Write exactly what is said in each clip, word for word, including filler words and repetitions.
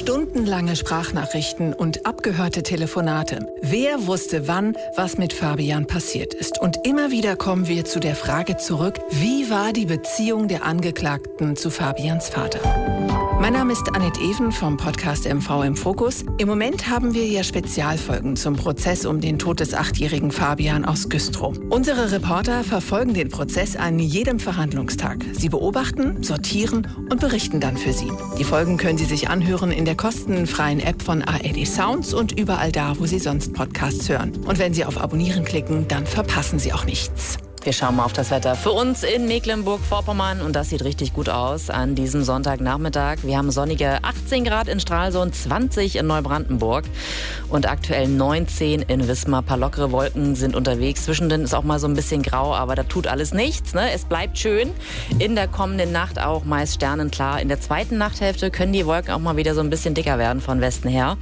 Stundenlange Sprachnachrichten und abgehörte Telefonate. Wer wusste wann, was mit Fabian passiert ist? Und immer wieder kommen wir zu der Frage zurück, wie war die Beziehung der Angeklagten zu Fabians Vater? Mein Name ist Annette Even vom Podcast M V im Fokus. Im Moment haben wir ja Spezialfolgen zum Prozess um den Tod des achtjährigen Fabian aus Güstrow. Unsere Reporter verfolgen den Prozess an jedem Verhandlungstag. Sie beobachten, sortieren und berichten dann für Sie. Die Folgen können Sie sich anhören in der kostenfreien App von A R D Sounds und überall da, wo Sie sonst Podcasts hören. Und wenn Sie auf Abonnieren klicken, dann verpassen Sie auch nichts. Wir schauen mal auf das Wetter für uns in Mecklenburg-Vorpommern und das sieht richtig gut aus an diesem Sonntagnachmittag. Wir haben sonnige achtzehn Grad in Stralsund, zwanzig in Neubrandenburg und aktuell neunzehn in Wismar. Ein paar lockere Wolken sind unterwegs. Zwischendrin ist auch mal so ein bisschen grau, aber da tut alles nichts, ne? Es bleibt schön. In der kommenden Nacht auch meist sternenklar. In der zweiten Nachthälfte können die Wolken auch mal wieder so ein bisschen dicker werden von Westen her.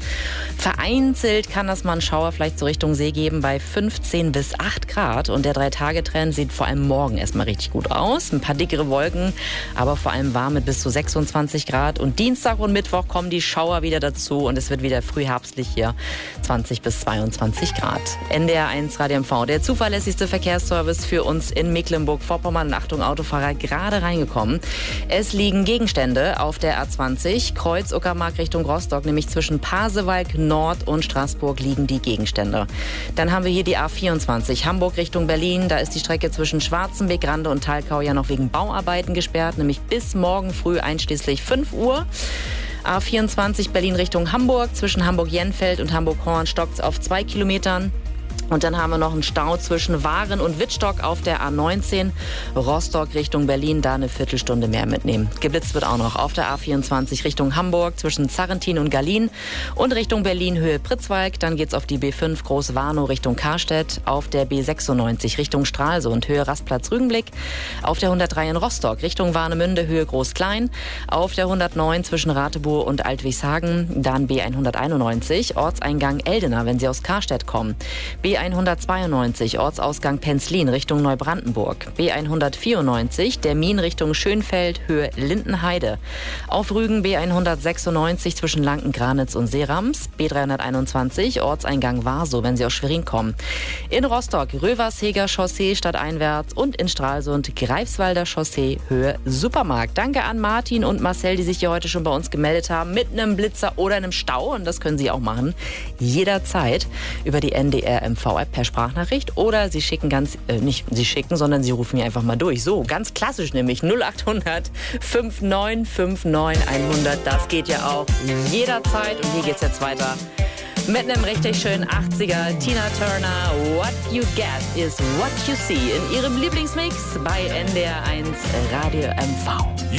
Vereinzelt kann das mal einen Schauer vielleicht so Richtung See geben bei fünfzehn bis acht Grad und der Drei-Tage-Trend sieht vor allem morgen erstmal richtig gut aus. Ein paar dickere Wolken, aber vor allem warm mit bis zu sechsundzwanzig Grad. Und Dienstag und Mittwoch kommen die Schauer wieder dazu und es wird wieder frühherbstlich hier, zwanzig bis zweiundzwanzig Grad. N D R eins Radio M V, der zuverlässigste Verkehrsservice für uns in Mecklenburg-Vorpommern. Achtung, Autofahrer, gerade reingekommen. Es liegen Gegenstände auf der A zwanzig, Kreuz Uckermark Richtung Rostock, nämlich zwischen Pasewalk Nord und Straßburg liegen die Gegenstände. Dann haben wir hier die A vierundzwanzig, Hamburg Richtung Berlin. Da ist die Strecke zwischen Schwarzenbeck, Rande und Thalkau ja noch wegen Bauarbeiten gesperrt, nämlich bis morgen früh einschließlich fünf Uhr. A vierundzwanzig Berlin Richtung Hamburg, zwischen Hamburg-Jenfeld und Hamburg-Horn stockt es auf zwei Kilometern. Und dann haben wir noch einen Stau zwischen Waren und Wittstock auf der A neunzehn, Rostock Richtung Berlin, da eine Viertelstunde mehr mitnehmen. Geblitzt wird auch noch auf der A vierundzwanzig Richtung Hamburg zwischen Zarrentin und Gallien und Richtung Berlin Höhe Pritzwalk. Dann geht's auf die B fünf Groß-Warnow Richtung Karstedt, auf der B sechsundneunzig Richtung Stralsund Höhe Rastplatz Rügenblick, auf der hundertdrei in Rostock Richtung Warnemünde Höhe Groß-Klein, auf der hundertneun zwischen Rathebourg und Altwieshagen, dann B hunderteinundneunzig Ortseingang Eldena, wenn Sie aus Karstedt kommen. B hundertzweiundneunzig Ortsausgang Penzlin Richtung Neubrandenburg. B hundertvierundneunzig der Min Richtung Schönfeld Höhe Lindenheide. Auf Rügen B hundertsechsundneunzig zwischen Lanken-Granitz und Seerams. B dreihunderteinundzwanzig Ortseingang Warsow, wenn Sie aus Schwerin kommen. In Rostock Röversheger Chaussee stadteinwärts und in Stralsund Greifswalder Chaussee Höhe Supermarkt. Danke an Martin und Marcel, die sich hier heute schon bei uns gemeldet haben mit einem Blitzer oder einem Stau. Und das können Sie auch machen. Jederzeit über die N D R M V-App per Sprachnachricht oder Sie schicken ganz, äh, nicht Sie schicken, sondern Sie rufen hier einfach mal durch. So, ganz klassisch nämlich null acht hundert fünf neun fünf neun hundert. Das geht ja auch jederzeit und hier geht's jetzt weiter mit einem richtig schönen achtziger Tina Turner. What you get is what you see in Ihrem Lieblingsmix bei N D R eins Radio M V.